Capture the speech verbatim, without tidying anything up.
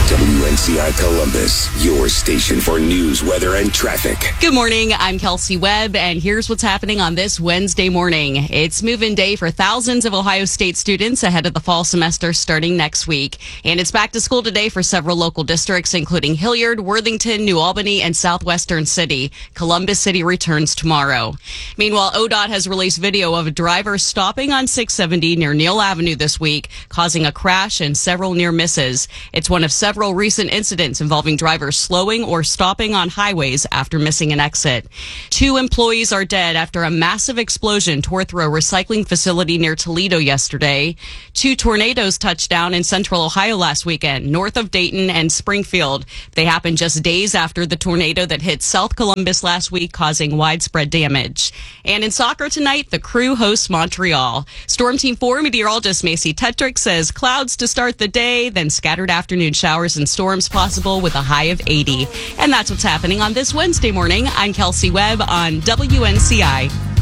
W N C I Columbus, your station for news, weather, and traffic. Good morning. I'm Kelsey Webb, and here's what's happening on this Wednesday morning. It's move-in day for thousands of Ohio State students ahead of the fall semester starting next week. And it's back to school today for several local districts, including Hilliard, Worthington, New Albany, and Southwestern City. Columbus City returns tomorrow. Meanwhile, O D O T has released video of a driver stopping on six seventy near Neal Avenue this week, causing a crash and several near misses. It's one of several recent incidents involving drivers slowing or stopping on highways after missing an exit. Two employees are dead after a massive explosion tore through a recycling facility near Toledo yesterday. Two tornadoes touched down in central Ohio last weekend, north of Dayton and Springfield. They happened just days after the tornado that hit South Columbus last week, causing widespread damage. And in soccer tonight, the Crew hosts Montreal. Storm Team four meteorologist Macy Tetrick says clouds to start the day, then scattered afternoon showers and storms possible with a high of eighty. And that's what's happening on this Wednesday morning. I'm Kelsey Webb on W N C I.